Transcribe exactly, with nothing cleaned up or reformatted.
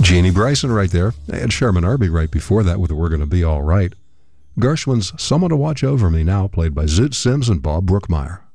Jeannie Bryson right there. And Sherman Irby right before that with We're Gonna Be All Right. Gershwin's Someone to Watch Over Me Now, played by Zoot Sims and Bob Brookmeyer.